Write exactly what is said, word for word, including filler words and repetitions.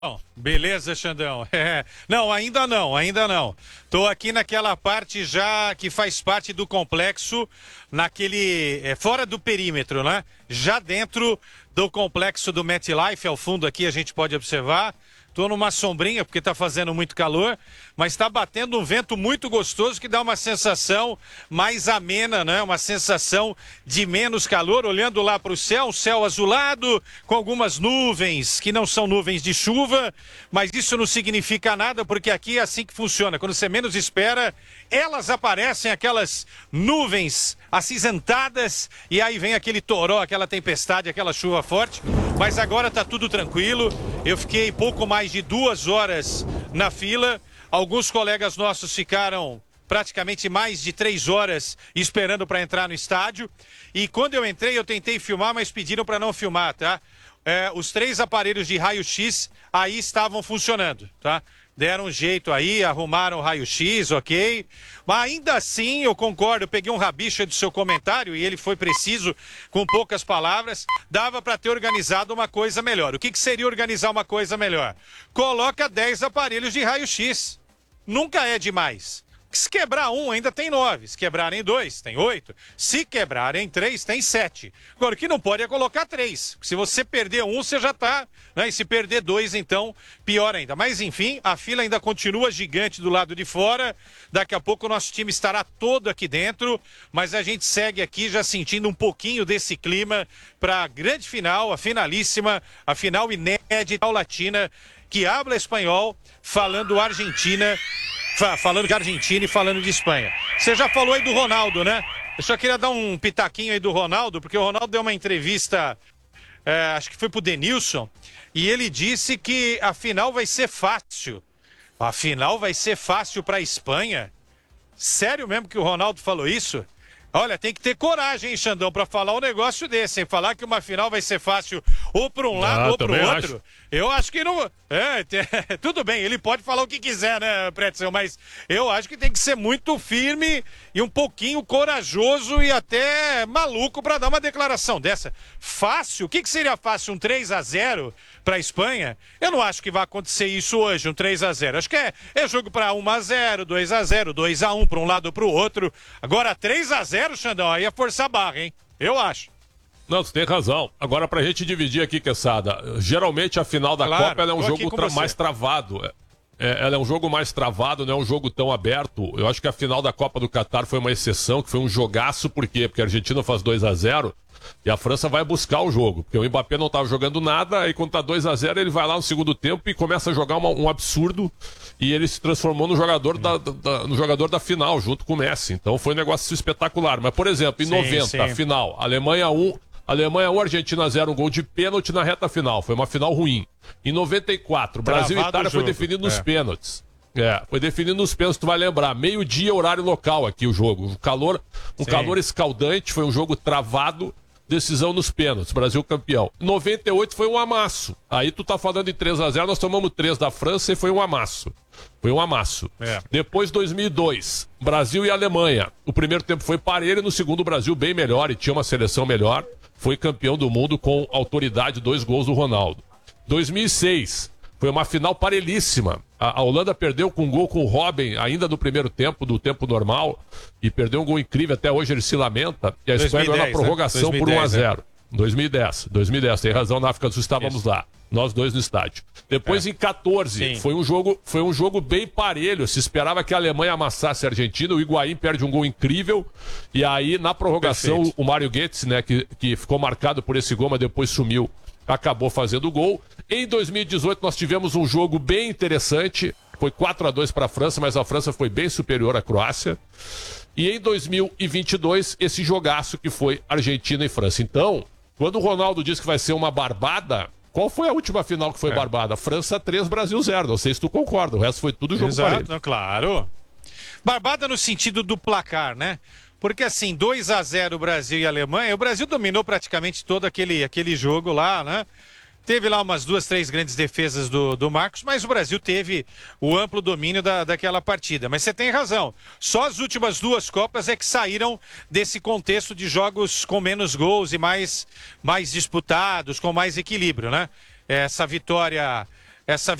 Bom, beleza, Xandão. É, não, ainda não, ainda não. Tô aqui naquela parte já que faz parte do complexo, naquele, é, fora do perímetro, né? Já dentro do complexo do MetLife, ao fundo aqui a gente pode observar. Tô numa sombrinha porque tá fazendo muito calor, mas tá batendo um vento muito gostoso que dá uma sensação mais amena, né? Uma sensação de menos calor, olhando lá para o céu, um céu azulado, com algumas nuvens que não são nuvens de chuva, mas isso não significa nada porque aqui é assim que funciona. Quando você menos espera, elas aparecem, aquelas nuvens acinzentadas, e aí vem aquele toró, aquela tempestade, aquela chuva forte. Mas agora tá tudo tranquilo. Eu fiquei pouco mais de duas horas na fila. Alguns colegas nossos ficaram praticamente mais de três horas esperando para entrar no estádio. E quando eu entrei, eu tentei filmar, mas pediram para não filmar, tá? É, os três aparelhos de raio-x aí estavam funcionando, tá? Deram um jeito aí, arrumaram o raio-x, ok? Mas ainda assim, eu concordo, eu peguei um rabicho do seu comentário e ele foi preciso, com poucas palavras, dava para ter organizado uma coisa melhor. O que, que seria organizar uma coisa melhor? Coloca dez aparelhos de raio-x. Nunca é demais. Se quebrar um, ainda tem nove. Se quebrarem dois, tem oito. Se quebrarem três, tem sete. Agora, o que não pode é colocar três. Se você perder um, você já tá, né? E se perder dois, então, pior ainda. Mas, enfim, a fila ainda continua gigante do lado de fora. Daqui a pouco o nosso time estará todo aqui dentro. Mas a gente segue aqui já sentindo um pouquinho desse clima para a grande final, a finalíssima, a final inédita latina, que habla espanhol, falando Argentina... Falando de Argentina e falando de Espanha. Você já falou aí do Ronaldo, né? Eu só queria dar um pitaquinho aí do Ronaldo, porque o Ronaldo deu uma entrevista, é, acho que foi pro Denilson, e ele disse que a final vai ser fácil. A final vai ser fácil para a Espanha? Sério mesmo que o Ronaldo falou isso? Olha, tem que ter coragem, hein, Xandão, para falar um negócio desse, hein? Falar que uma final vai ser fácil ou para um lado ah, ou para o outro. Acho. Eu acho que não... É, é, tudo bem, ele pode falar o que quiser, né, Pretzel? Mas eu acho que tem que ser muito firme e um pouquinho corajoso e até maluco para dar uma declaração dessa. Fácil? O que, que seria fácil? Um três a zero para a Espanha? Eu não acho que vai acontecer isso hoje, um três a zero. Acho que é, é jogo para um a zero, dois a zero, dois a um para um lado ou para o outro. Agora, três a zero, Xandão, aí é forçar a barra, hein? Eu acho. Não, você tem razão. Agora, pra gente dividir aqui, Quesada, geralmente a final da claro, Copa ela é um jogo tra- mais travado. É, ela é um jogo mais travado, não é um jogo tão aberto. Eu acho que a final da Copa do Catar foi uma exceção, que foi um jogaço. Por quê? Porque a Argentina faz dois a zero e a França vai buscar o jogo. Porque o Mbappé não estava jogando nada, aí quando tá dois a zero ele vai lá no segundo tempo e começa a jogar uma, um absurdo. E ele se transformou no jogador da, da, no jogador da final, junto com o Messi. Então foi um negócio espetacular. Mas, por exemplo, em sim, noventa, sim. A final, Alemanha um... Alemanha um, Argentina zero, um gol de pênalti na reta final. Foi uma final ruim. Em noventa e quatro, Brasil e Itália foi definido nos é. pênaltis. É, foi definido nos pênaltis, tu vai lembrar. Meio-dia, horário local aqui o jogo. Um calor, um calor escaldante, foi um jogo travado. Decisão nos pênaltis, Brasil campeão. Em noventa e oito foi um amasso. Aí tu tá falando em três a zero, nós tomamos três da França e foi um amasso. Foi um amasso. É. Depois, dois mil e dois, Brasil e Alemanha. O primeiro tempo foi parelho, no segundo o Brasil bem melhor e tinha uma seleção melhor. Foi campeão do mundo com autoridade, dois gols do Ronaldo. dois mil e seis, foi uma final parelhíssima. A, a Holanda perdeu com um gol com o Robben, ainda no primeiro tempo, do tempo normal, e perdeu um gol incrível, até hoje ele se lamenta, e a Espanha ganhou na prorrogação, né? por um a zero. Né? dois mil e dez, dois mil e dez, tem razão, na África do Sul estávamos Isso. lá, nós dois no estádio. Depois, é. em quatorze, foi um, jogo, foi um jogo bem parelho, se esperava que a Alemanha amassasse a Argentina, o Higuaín perde um gol incrível, e aí na prorrogação Perfeito. o Mário Götze, né, que, que ficou marcado por esse gol, mas depois sumiu, acabou fazendo o gol. Em dois mil e dezoito nós tivemos um jogo bem interessante, foi quatro a dois para a França, mas a França foi bem superior à Croácia. E em dois mil e vinte e dois, esse jogaço que foi Argentina e França. Então, quando o Ronaldo disse que vai ser uma barbada, qual foi a última final que foi é. barbada? França três, Brasil zero. Não sei se tu concorda, o resto foi tudo jogo Exato, parelho. Claro. Barbada no sentido do placar, né? Porque assim, dois a zero Brasil e Alemanha, o Brasil dominou praticamente todo aquele, aquele jogo lá, né? Teve lá umas duas, três grandes defesas do, do Marcos, mas o Brasil teve o amplo domínio da, daquela partida. Mas você tem razão, só as últimas duas Copas é que saíram desse contexto de jogos com menos gols e mais, mais disputados, com mais equilíbrio, né? Essa vitória essa